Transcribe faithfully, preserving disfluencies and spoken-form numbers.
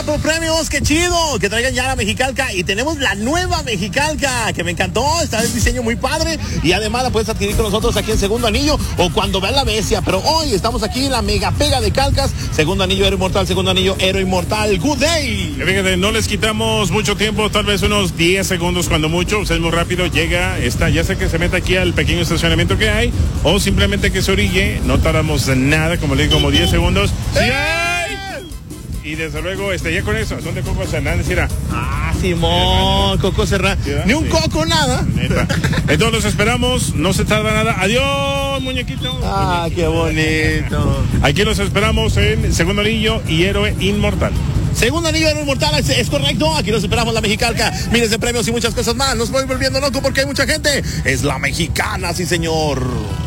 por premios, qué chido, que traigan ya la Mexicalca y tenemos la nueva Mexicalca, que me encantó, está el diseño muy padre y además la puedes adquirir con nosotros aquí en Segundo Anillo o cuando veas la bestia, pero hoy estamos aquí en la mega pega de calcas, Segundo Anillo Héroe Inmortal, Segundo Anillo Héroe Inmortal, good day. Fíjate, no les quitamos mucho tiempo, tal vez unos diez segundos cuando mucho, o sea, es muy rápido, llega, está, ya sea que se meta aquí al pequeño estacionamiento que hay o simplemente que se orille, no tardamos nada, como le digo, como diez segundos. ¡Sí hay! Y desde luego, este, ya con eso, ¿dónde Coco Hernández irá? Ah, Simón, Coco Serrano. Ni un sí. coco, nada. Neta. Entonces los esperamos, no se tarda nada. Adiós, muñequito. Ah, muñequito. qué bonito. Aquí los esperamos en Segundo Anillo y Héroe Inmortal. Segundo Anillo Héroe Inmortal, es, es correcto. Aquí los esperamos, la Mexicalca. Miles de premios y muchas cosas más. Nos voy volviendo loco porque hay mucha gente. Es la mexicana, sí, señor.